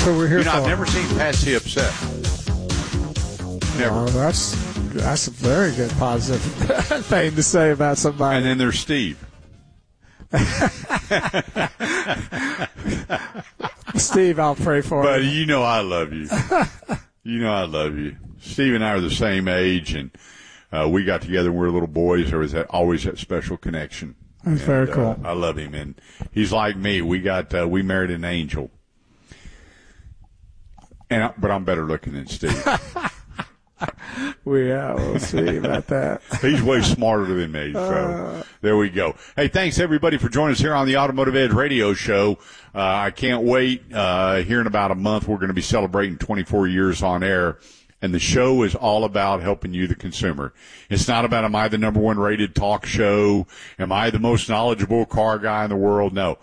That's what we're here for. I've never seen Patsy upset. Never. Oh, that's a very good positive thing to say about somebody. And then there's Steve. Steve, I'll pray for you. But you know I love you. You know I love you. Steve and I are the same age, and we got together when we were little boys. There was always that special connection. That's very cool. I love him, and he's like me. We married an angel, but I'm better looking than Steve. We'll see about that. He's way smarter than me, so there we go. Hey, thanks everybody for joining us here on the Automotive Edge Radio Show. I can't wait. Here in about a month, we're going to be celebrating 24 years on air, and the show is all about helping you, the consumer. It's not about, am I the number one rated talk show? Am I the most knowledgeable car guy in the world? No.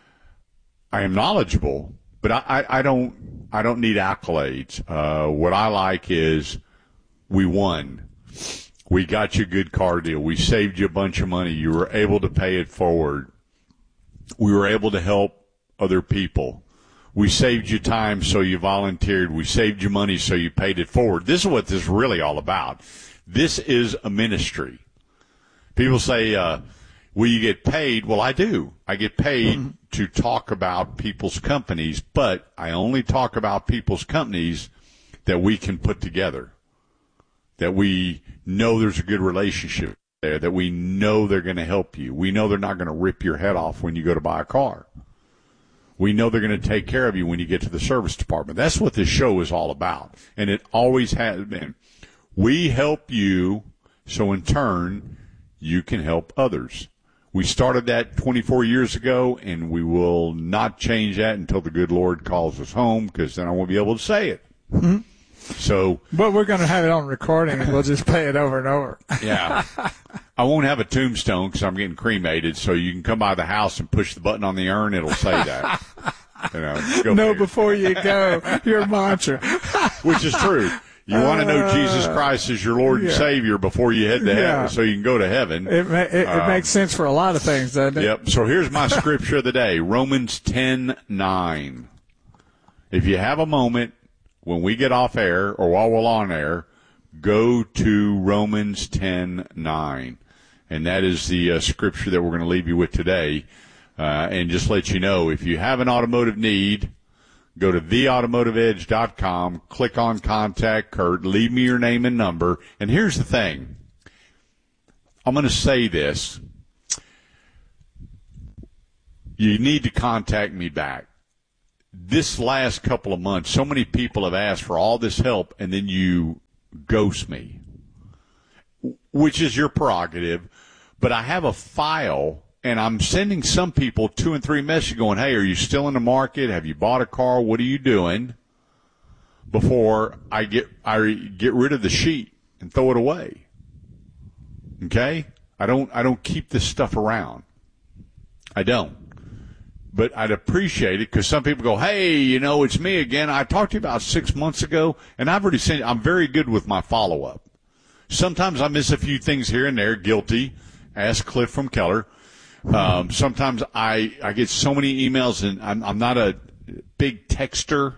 I am knowledgeable, but I don't need accolades. What I like is we won. We got you a good car deal. We saved you a bunch of money. You were able to pay it forward. We were able to help other people. We saved you time, so you volunteered. We saved you money, so you paid it forward. This is what this is really all about. This is a ministry. People say, will you get paid? Well, I do. I get paid to talk about people's companies, but I only talk about people's companies that we can put together, that we know there's a good relationship there, that we know they're going to help you. We know they're not going to rip your head off when you go to buy a car. We know they're going to take care of you when you get to the service department. That's what this show is all about, and it always has been. We help you, so in turn, you can help others. We started that 24 years ago, and we will not change that until the good Lord calls us home, because then I won't be able to say it. Mm-hmm. So, but we're going to have it on recording, and we'll just play it over and over. Yeah. I won't have a tombstone because I'm getting cremated, so you can come by the house and push the button on the urn. It'll say that. Know before you go, your mantra. Which is true. You want to know Jesus Christ as your Lord and Savior before you head to heaven, so you can go to heaven. It makes sense for a lot of things, doesn't it? Yep. So here's my scripture of the day, Romans 10:9. If you have a moment, when we get off air or while we're on air, go to Romans 10:9. And that is the scripture that we're going to leave you with today. And just let you know, if you have an automotive need, go to theautomotiveedge.com, click on Contact Kurt, leave me your name and number. And here's the thing. I'm going to say this. You need to contact me back. This last couple of months, so many people have asked for all this help, and then you ghost me, which is your prerogative. But I have a file, and I'm sending some people 2 and 3 messages going, hey, are you still in the market? Have you bought a car? What are you doing? Before I get rid of the sheet and throw it away. Okay? I don't keep this stuff around. I don't. But I'd appreciate it because some people go, hey, it's me again. I talked to you about 6 months ago, and I've already sent. I'm very good with my follow-up. Sometimes I miss a few things here and there. Guilty. Ask Cliff from Keller. Sometimes I get so many emails, and I'm not a big texter.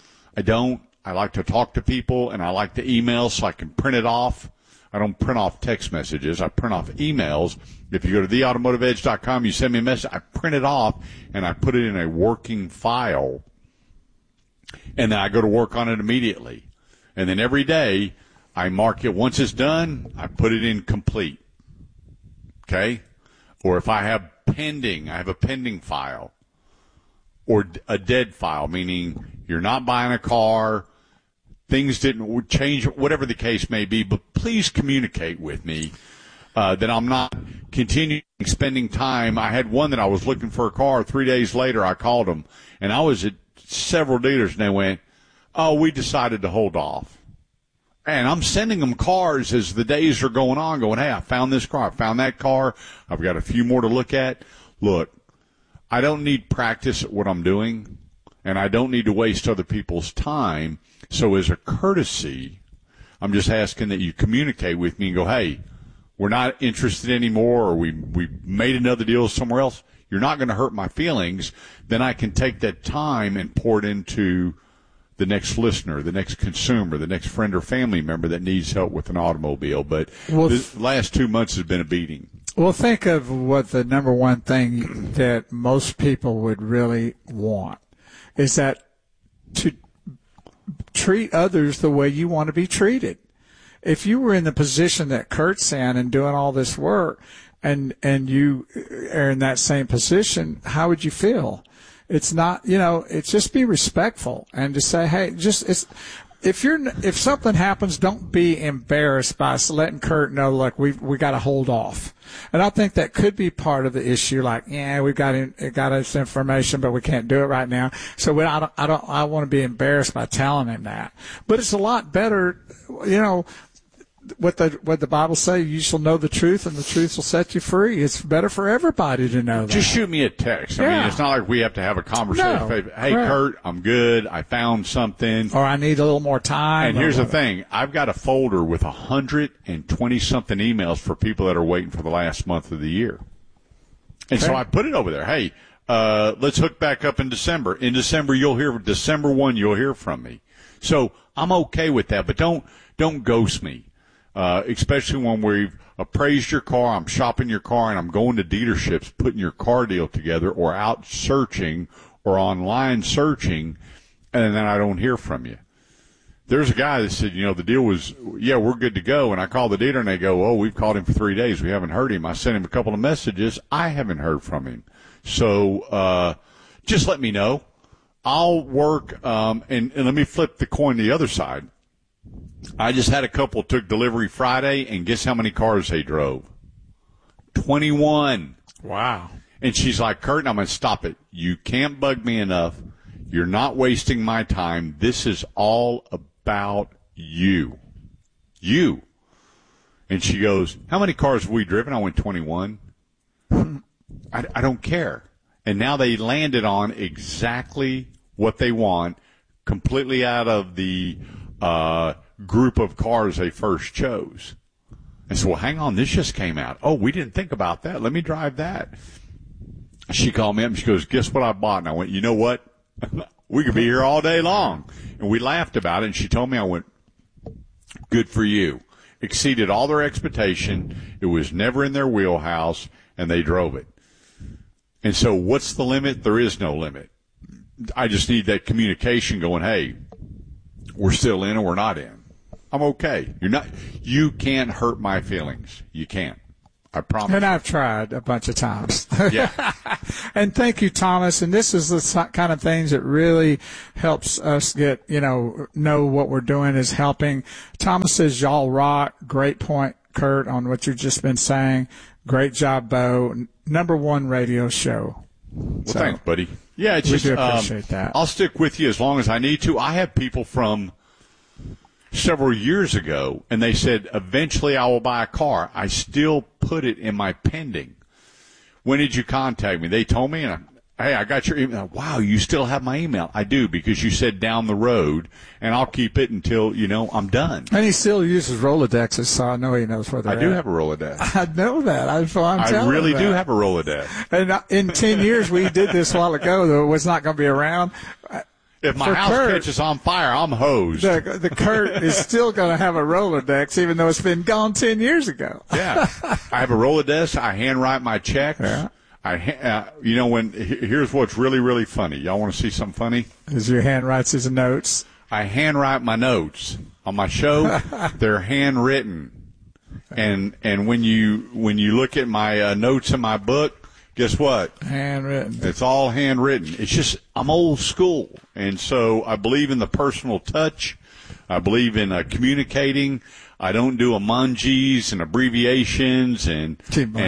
I like to talk to people, and I like to email so I can print it off. I don't print off text messages. I print off emails. If you go to theautomotiveedge.com, you send me a message, I print it off, and I put it in a working file, and then I go to work on it immediately. And then every day, I mark it. Once it's done, I put it in complete. Okay? Or if I have pending, I have a pending file. Or a dead file, meaning you're not buying a car, things didn't change, whatever the case may be, but please communicate with me that I'm not continuing spending time. I had one that I was looking for a car. 3 days later, I called them, and I was at several dealers, and they went, oh, we decided to hold off. And I'm sending them cars as the days are going on, going, hey, I found this car, I found that car, I've got a few more to look at. Look, I don't need practice at what I'm doing, and I don't need to waste other people's time. So as a courtesy, I'm just asking that you communicate with me and go, hey, we're not interested anymore, or we made another deal somewhere else. You're not going to hurt my feelings. Then I can take that time and pour it into the next listener, the next consumer, the next friend or family member that needs help with an automobile. But the last 2 months has been a beating. Well, think of what the number one thing that most people would really want is that to treat others the way you want to be treated. If you were in the position that Kurt's in and doing all this work and you are in that same position, how would you feel? It's not, it's just be respectful and to say, hey, if something happens, don't be embarrassed by letting Kurt know, look, we got to hold off. And I think that could be part of the issue. Like, yeah, we've got this information, but we can't do it right now. So I want to be embarrassed by telling him that. But it's a lot better, what the Bible say, you shall know the truth and the truth will set you free. It's better for everybody to know that. Just shoot me a text. I mean, it's not like we have to have a conversation. No, hey, Kurt, I'm good. I found something. Or I need a little more time. And here's the thing. I've got a folder with 120-something emails for people that are waiting for the last month of the year. And so I put it over there. Hey, let's hook back up in December. In December, December 1, you'll hear from me. So I'm okay with that, but don't ghost me. Especially when we've appraised your car, I'm shopping your car, and I'm going to dealerships, putting your car deal together, or out searching, or online searching, and then I don't hear from you. There's a guy that said, the deal was, we're good to go, and I call the dealer, and they go, we've called him for 3 days. We haven't heard him. I sent him a couple of messages. I haven't heard from him. So just let me know. I'll work, and let me flip the coin to the other side. I just had a couple took delivery Friday, and guess how many cars they drove? 21. Wow. And she's like, Kurt, I'm going to stop it. You can't bug me enough. You're not wasting my time. This is all about you. You. And she goes, how many cars have we driven? I went, 21. I don't care. And now they landed on exactly what they want, completely out of the group of cars they first chose. I said, well, hang on, this just came out. Oh, we didn't think about that. Let me drive that. She called me up and she goes, guess what I bought? And I went, you know what? We could be here all day long. And we laughed about it, and she told me, I went, good for you. Exceeded all their expectation. It was never in their wheelhouse, and they drove it. And so what's the limit? There is no limit. I just need that communication going, hey, we're still in or we're not in. I'm okay. You can't hurt my feelings. You can't. I promise. And I've tried a bunch of times. Yeah. And thank you, Thomas. And this is the kind of things that really helps us get, know what we're doing is helping. Thomas says, y'all rock. Great point, Kurt, on what you've just been saying. Great job, Bo. Number one radio show. Well, thanks, buddy. Yeah, it's just, we do appreciate that. I'll stick with you as long as I need to. I have people from several years ago, and they said, eventually I will buy a car. I still put it in my pending. When did you contact me? They told me, and hey, I got your email. Wow, you still have my email. I do, because you said down the road, and I'll keep it until, I'm done. And he still uses Rolodexes, so I know he knows where they're at. I do have a Rolodex. I know that. I really do have a Rolodex. And in 10 years, we did this a while ago, though it was not going to be around. If my house catches on fire, I'm hosed. The Kurt is still going to have a Rolodex, even though it's been gone 10 years ago. Yeah. I have a Rolodex. I handwrite my checks. Yeah. Here's what's really, really funny. Y'all want to see something funny? Is your handwrites his notes? I handwrite my notes on my show. They're handwritten. And when you look at my notes in my book, guess what? Handwritten. It's all handwritten. It's just, I'm old school. And so I believe in the personal touch. I believe in communicating. I don't do emojis and abbreviations and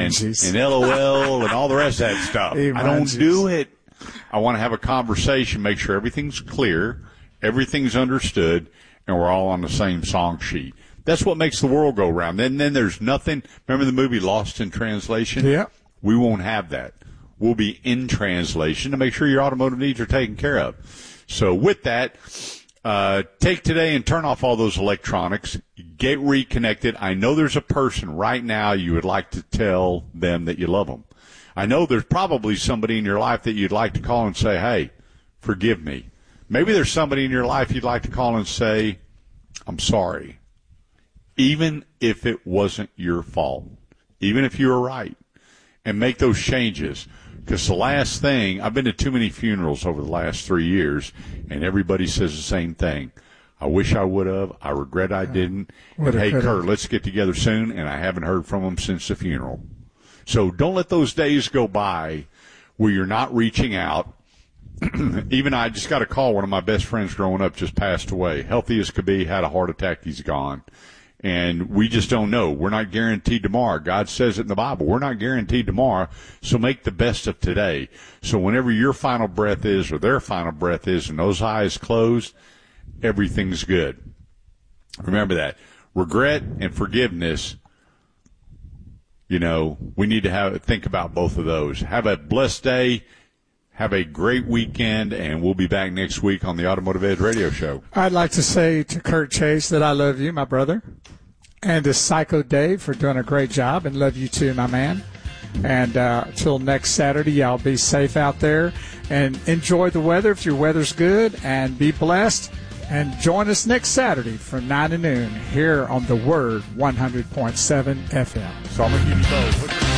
LOL and all the rest of that stuff. I don't do it. I want to have a conversation, make sure everything's clear, everything's understood, and we're all on the same song sheet. That's what makes the world go round. Then there's nothing. Remember the movie Lost in Translation? Yeah. We won't have that. We'll be in translation to make sure your automotive needs are taken care of. So with that, take today and turn off all those electronics. Get reconnected. I know there's a person right now you would like to tell them that you love them. I know there's probably somebody in your life that you'd like to call and say, hey, forgive me. Maybe there's somebody in your life you'd like to call and say, I'm sorry. Even if it wasn't your fault. Even if you were right. And make those changes. Because the last thing, I've been to too many funerals over the last 3 years, and everybody says the same thing. I wish I would have. I regret I didn't. And hey, Kurt, let's get together soon, and I haven't heard from him since the funeral. So don't let those days go by where you're not reaching out. Even I just got a call. One of my best friends growing up just passed away. Healthy as could be, had a heart attack. He's gone. And we just don't know. We're not guaranteed tomorrow. God says it in the Bible. We're not guaranteed tomorrow, so make the best of today. So whenever your final breath is or their final breath is and those eyes closed, everything's good. Remember that. Regret and forgiveness, we need to think about both of those. Have a blessed day. Have a great weekend, and we'll be back next week on the Automotive Edge Radio Show. I'd like to say to Kurt Chase that I love you, my brother, and to Psycho Dave for doing a great job, and love you too, my man. And till next Saturday, y'all be safe out there and enjoy the weather if your weather's good, and be blessed. And join us next Saturday from 9 to noon here on The Word 100.7 FM. So I'm going to give you both.